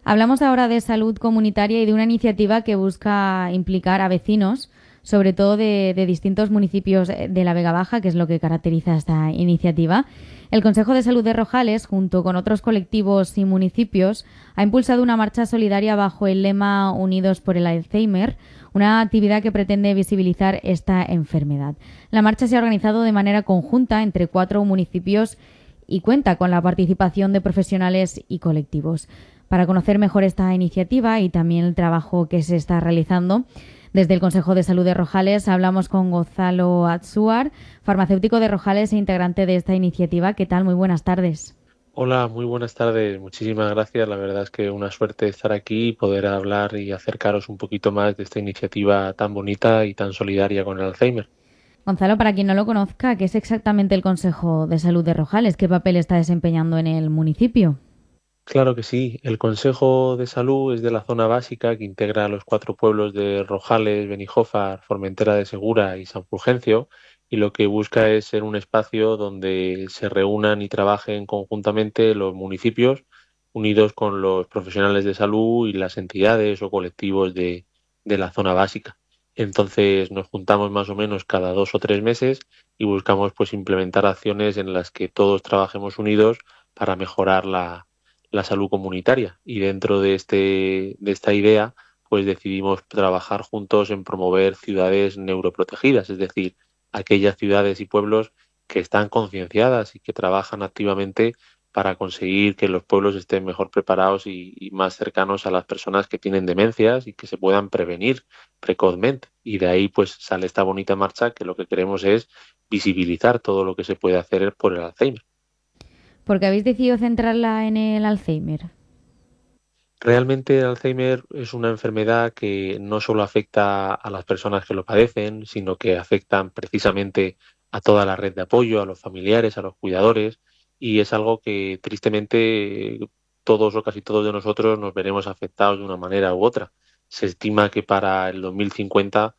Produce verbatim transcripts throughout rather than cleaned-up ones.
Hablamos ahora de salud comunitaria y de una iniciativa que busca implicar a vecinos, sobre todo de, de distintos municipios de la Vega Baja, que es lo que caracteriza esta iniciativa. El Consejo de Salud de Rojales, junto con otros colectivos y municipios, ha impulsado una marcha solidaria bajo el lema Unidos por el Alzheimer, una actividad que pretende visibilizar esta enfermedad. La marcha se ha organizado de manera conjunta entre cuatro municipios y cuenta con la participación de profesionales y colectivos. Para conocer mejor esta iniciativa y también el trabajo que se está realizando, desde el Consejo de Salud de Rojales hablamos con Gonzalo Atsuar, farmacéutico de Rojales e integrante de esta iniciativa. ¿Qué tal? Muy buenas tardes. Hola, muy buenas tardes. Muchísimas gracias. La verdad es que una suerte estar aquí y poder hablar y acercaros un poquito más de esta iniciativa tan bonita y tan solidaria con el Alzheimer. Gonzalo, para quien no lo conozca, ¿qué es exactamente el Consejo de Salud de Rojales? ¿Qué papel está desempeñando en el municipio? Claro que sí. El Consejo de Salud es de la zona básica que integra a los cuatro pueblos de Rojales, Benijofar, Formentera de Segura y San Fulgencio, y lo que busca es ser un espacio donde se reúnan y trabajen conjuntamente los municipios unidos con los profesionales de salud y las entidades o colectivos de, de la zona básica. Entonces nos juntamos más o menos cada dos o tres meses y buscamos pues implementar acciones en las que todos trabajemos unidos para mejorar la la salud comunitaria. Y dentro de, este, de esta idea, pues decidimos trabajar juntos en promover ciudades neuroprotegidas, es decir, aquellas ciudades y pueblos que están concienciadas y que trabajan activamente para conseguir que los pueblos estén mejor preparados y, y más cercanos a las personas que tienen demencias y que se puedan prevenir precozmente. Y de ahí pues sale esta bonita marcha que lo que queremos es visibilizar todo lo que se puede hacer por el Alzheimer. ¿Por qué habéis decidido centrarla en el Alzheimer? Realmente el Alzheimer es una enfermedad que no solo afecta a las personas que lo padecen, sino que afectan precisamente a toda la red de apoyo, a los familiares, a los cuidadores, y es algo que tristemente todos o casi todos de nosotros nos veremos afectados de una manera u otra. Se estima que para el dos mil cincuenta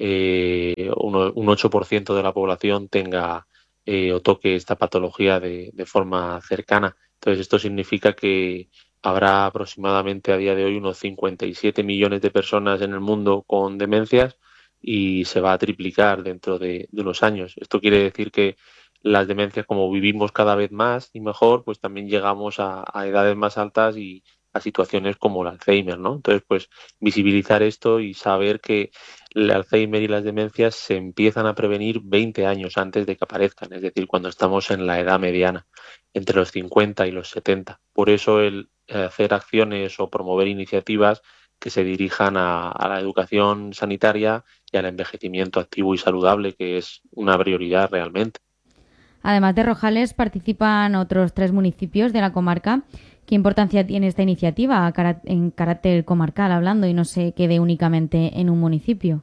eh, uno- un ocho por ciento de la población tenga eh, o toque esta patología de, de forma cercana. Entonces, esto significa que habrá aproximadamente a día de hoy unos cincuenta y siete millones de personas en el mundo con demencias y se va a triplicar dentro de, de unos años. Esto quiere decir que las demencias, como vivimos cada vez más y mejor, pues también llegamos a, a edades más altas y a situaciones como el Alzheimer, ¿no? Entonces, pues visibilizar esto y saber que el Alzheimer y las demencias se empiezan a prevenir veinte años antes de que aparezcan, es decir, cuando estamos en la edad mediana, entre los cincuenta y los setenta. Por eso el eh, hacer acciones o promover iniciativas que se dirijan a, a la educación sanitaria y al envejecimiento activo y saludable, que es una prioridad realmente. Además de Rojales, participan otros tres municipios de la comarca. ¿Qué importancia tiene esta iniciativa en carácter comarcal hablando y no se quede únicamente en un municipio?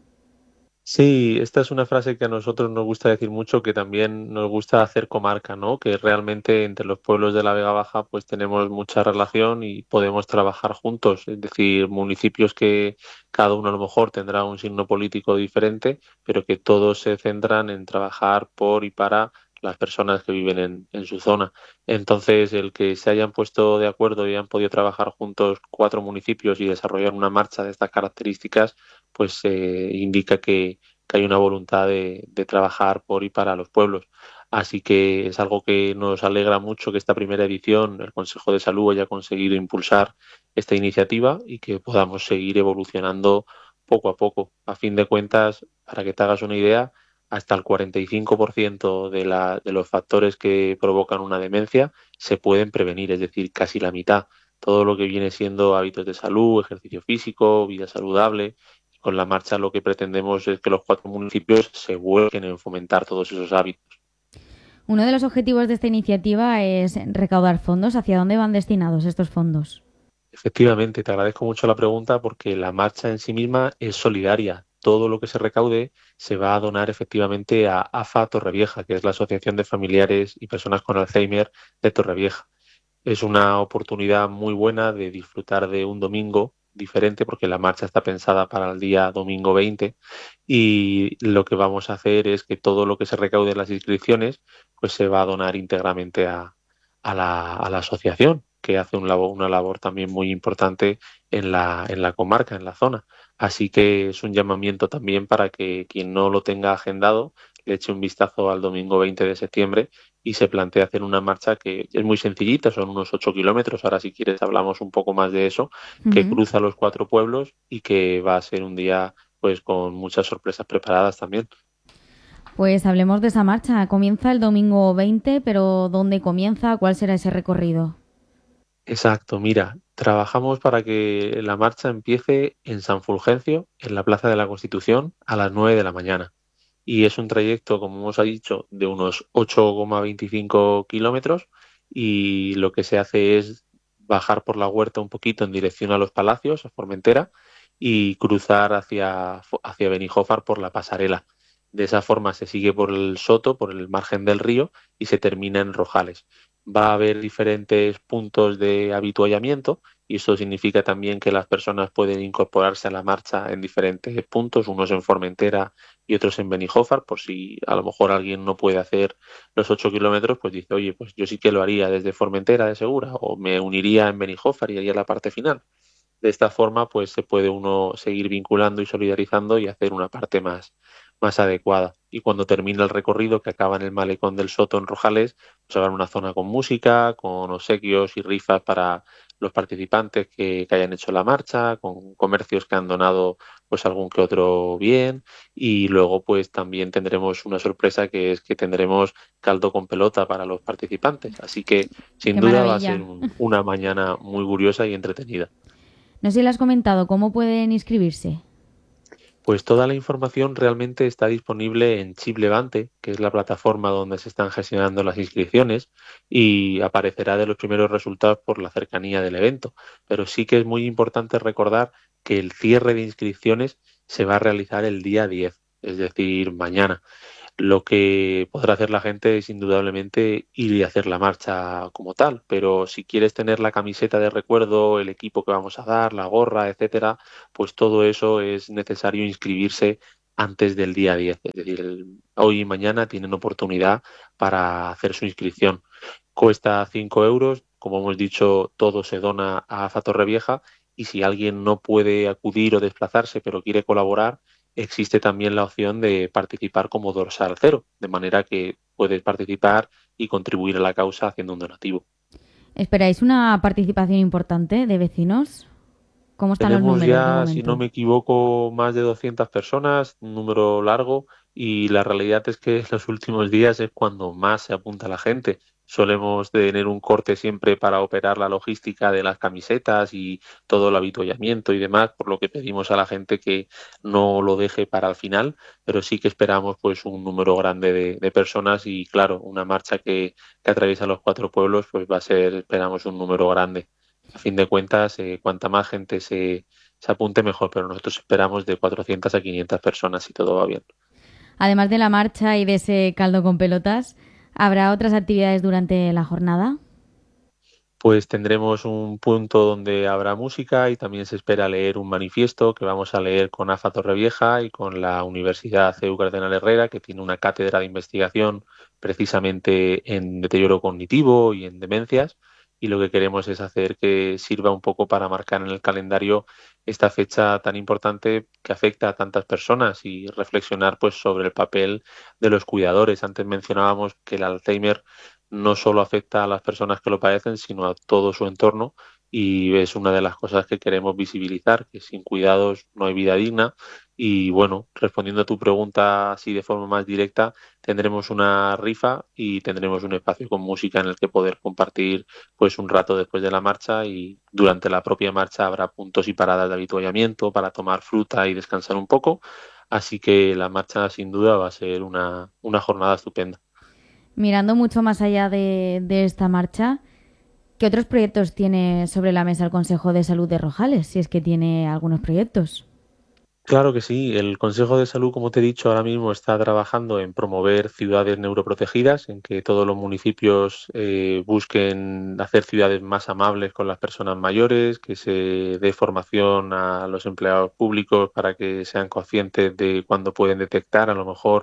Sí, esta es una frase que a nosotros nos gusta decir mucho, que también nos gusta hacer comarca, ¿no? Que realmente entre los pueblos de la Vega Baja pues tenemos mucha relación y podemos trabajar juntos, es decir, municipios que cada uno a lo mejor tendrá un signo político diferente, pero que todos se centran en trabajar por y para las personas que viven en, en su zona. Entonces, el que se hayan puesto de acuerdo y hayan podido trabajar juntos cuatro municipios y desarrollar una marcha de estas características, pues eh, indica que, que hay una voluntad de, de trabajar por y para los pueblos. Así que es algo que nos alegra mucho que esta primera edición el Consejo de Salud haya conseguido impulsar esta iniciativa y que podamos seguir evolucionando poco a poco. A fin de cuentas, para que te hagas una idea, hasta el cuarenta y cinco por ciento de, la, de los factores que provocan una demencia se pueden prevenir, es decir, casi la mitad. Todo lo que viene siendo hábitos de salud, ejercicio físico, vida saludable. Con la marcha lo que pretendemos es que los cuatro municipios se vuelquen en fomentar todos esos hábitos. Uno de los objetivos de esta iniciativa es recaudar fondos. ¿Hacia dónde van destinados estos fondos? Efectivamente, te agradezco mucho la pregunta porque la marcha en sí misma es solidaria. Todo lo que se recaude se va a donar efectivamente a AFA Torrevieja, que es la Asociación de Familiares y Personas con Alzheimer de Torrevieja. Es una oportunidad muy buena de disfrutar de un domingo diferente porque la marcha está pensada para el día domingo veinte y lo que vamos a hacer es que todo lo que se recaude en las inscripciones pues se va a donar íntegramente a, a la, a la asociación. que hace un labor, una labor también muy importante en la, en la comarca, en la zona. Así que es un llamamiento también para que quien no lo tenga agendado le eche un vistazo al domingo veinte de septiembre y se plantea hacer una marcha que es muy sencillita, son unos ocho kilómetros. Ahora, si quieres, hablamos un poco más de eso, que Ujú. cruza los cuatro pueblos y que va a ser un día pues con muchas sorpresas preparadas también. Pues hablemos de esa marcha. Comienza el domingo veinte, pero ¿dónde comienza? ¿Cuál será ese recorrido? Exacto, mira, trabajamos para que la marcha empiece en San Fulgencio, en la Plaza de la Constitución, a las nueve de la mañana. Y es un trayecto, como hemos dicho, de unos ocho coma veinticinco kilómetros y lo que se hace es bajar por la huerta un poquito en dirección a los Palacios, a Formentera, y cruzar hacia, hacia Benijófar por la pasarela. De esa forma se sigue por el Soto, por el margen del río, y se termina en Rojales. Va a haber diferentes puntos de habituallamiento y eso significa también que las personas pueden incorporarse a la marcha en diferentes puntos, unos en Formentera y otros en Benijófar, por si a lo mejor alguien no puede hacer los ocho kilómetros, pues dice, oye, pues yo sí que lo haría desde Formentera de Segura o me uniría en Benijófar y haría la parte final. De esta forma, pues se puede uno seguir vinculando y solidarizando y hacer una parte más, más adecuada. Y cuando termina el recorrido, que acaba en el malecón del Soto en Rojales, pues habrá una zona con música, con obsequios y rifas para los participantes que, que hayan hecho la marcha, con comercios que han donado pues algún que otro bien, y luego pues también tendremos una sorpresa, que es que tendremos caldo con pelota para los participantes. Así que sin ¡Qué duda va a ser maravilla! un- una mañana muy curiosa y entretenida. No sé si le has comentado cómo pueden inscribirse. Pues toda la información realmente está disponible en Chip Levante, que es la plataforma donde se están gestionando las inscripciones, y aparecerá de los primeros resultados por la cercanía del evento. Pero sí que es muy importante recordar que el cierre de inscripciones se va a realizar el día diez, es decir, mañana. Lo que podrá hacer la gente es indudablemente ir y hacer la marcha como tal, pero si quieres tener la camiseta de recuerdo, el equipo que vamos a dar, la gorra, etcétera, pues todo eso es necesario inscribirse antes del día diez. Es decir, el- hoy y mañana tienen oportunidad para hacer su inscripción. Cuesta cinco euros, como hemos dicho, todo se dona a AFA Torrevieja, y si alguien no puede acudir o desplazarse pero quiere colaborar, existe también la opción de participar como dorsal cero, de manera que puedes participar y contribuir a la causa haciendo un donativo. ¿Esperáis una participación importante de vecinos? ¿Cómo están los Tenemos números de ya, si no momento? me equivoco, más de doscientas personas, un número largo, y la realidad es que en los últimos días es cuando más se apunta la gente. Solemos tener un corte siempre para operar la logística de las camisetas y todo el avituallamiento y demás, por lo que pedimos a la gente que no lo deje para el final, pero sí que esperamos pues un número grande de, de personas, y claro, una marcha que, que atraviesa los cuatro pueblos, pues va a ser, esperamos, un número grande. A fin de cuentas, eh, cuanta más gente se, se apunte, mejor, pero nosotros esperamos de cuatrocientas a quinientas personas si todo va bien. Además de la marcha y de ese caldo con pelotas, ¿habrá otras actividades durante la jornada? Pues tendremos un punto donde habrá música y también se espera leer un manifiesto que vamos a leer con AFA Torrevieja y con la Universidad C E U Cardenal Herrera, que tiene una cátedra de investigación precisamente en deterioro cognitivo y en demencias. Y lo que queremos es hacer que sirva un poco para marcar en el calendario esta fecha tan importante que afecta a tantas personas y reflexionar pues sobre el papel de los cuidadores. Antes mencionábamos que el Alzheimer no solo afecta a las personas que lo padecen, sino a todo su entorno, y es una de las cosas que queremos visibilizar, que sin cuidados no hay vida digna. Y bueno, respondiendo a tu pregunta así de forma más directa, tendremos una rifa y tendremos un espacio con música en el que poder compartir pues un rato después de la marcha, y durante la propia marcha habrá puntos y paradas de avituallamiento para tomar fruta y descansar un poco. Así que la marcha sin duda va a ser una, una jornada estupenda. Mirando mucho más allá de, de esta marcha, ¿qué otros proyectos tiene sobre la mesa el Consejo de Salud de Rojales? Si es que tiene algunos proyectos. Claro que sí. El Consejo de Salud, como te he dicho, ahora mismo está trabajando en promover ciudades neuroprotegidas, en que todos los municipios eh, busquen hacer ciudades más amables con las personas mayores, que se dé formación a los empleados públicos para que sean conscientes de cuándo pueden detectar a lo mejor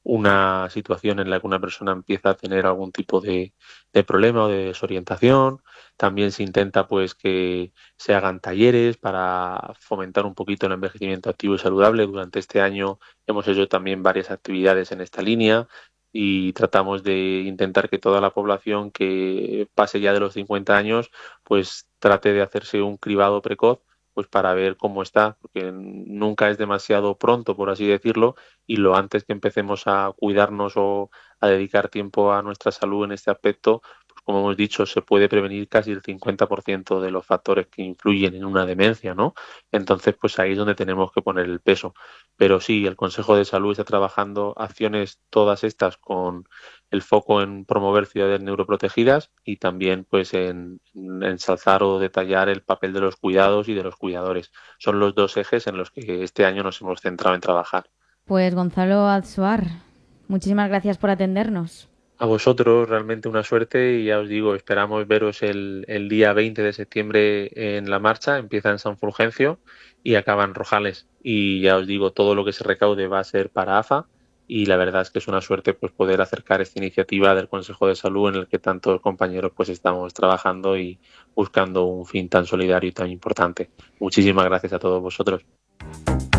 una situación en la que una persona empieza a tener algún tipo de, de problema o de desorientación. También se intenta pues que se hagan talleres para fomentar un poquito el envejecimiento activo y saludable. Durante este año hemos hecho también varias actividades en esta línea y tratamos de intentar que toda la población que pase ya de los cincuenta años pues trate de hacerse un cribado precoz pues para ver cómo está, porque nunca es demasiado pronto, por así decirlo, y lo antes que empecemos a cuidarnos o a dedicar tiempo a nuestra salud en este aspecto, pues como hemos dicho, se puede prevenir casi el cincuenta por ciento de los factores que influyen en una demencia, ¿no? Entonces, pues ahí es donde tenemos que poner el peso. Pero sí, el Consejo de Salud está trabajando acciones todas estas con el foco en promover ciudades neuroprotegidas y también pues en, en ensalzar o detallar el papel de los cuidados y de los cuidadores. Son los dos ejes en los que este año nos hemos centrado en trabajar. Pues Gonzalo Azuar, muchísimas gracias por atendernos. A vosotros realmente una suerte y ya os digo, esperamos veros el, el día veinte de septiembre en la marcha, empieza en San Fulgencio y acaba en Rojales. Y ya os digo, todo lo que se recaude va a ser para A F A y la verdad es que es una suerte pues poder acercar esta iniciativa del Consejo de Salud en el que tantos compañeros pues estamos trabajando y buscando un fin tan solidario y tan importante. Muchísimas gracias a todos vosotros.